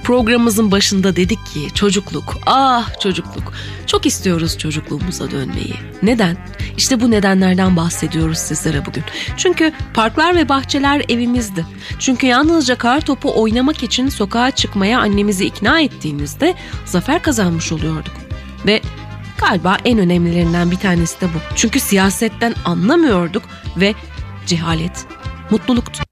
Programımızın başında dedik ki çocukluk, çocukluk. Çok istiyoruz çocukluğumuza dönmeyi. Neden? İşte bu nedenlerden bahsediyoruz sizlere bugün. Çünkü parklar ve bahçeler evimizdi. Çünkü yalnızca kar topu oynamak için sokağa çıkmaya annemizi ikna ettiğimizde zafer kazanmış oluyorduk. Ve galiba en önemlilerinden bir tanesi de bu. Çünkü siyasetten anlamıyorduk ve cehalet mutluluktu.